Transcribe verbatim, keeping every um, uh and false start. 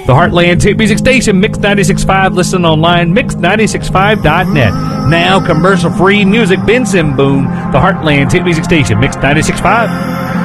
The Heartland Hit Music Station, Mix ninety-six point five. Listen online, mix ninety-six five dot net. Now commercial-free music, Benson Boone. The Heartland Hit Music Station, Mix ninety-six point five.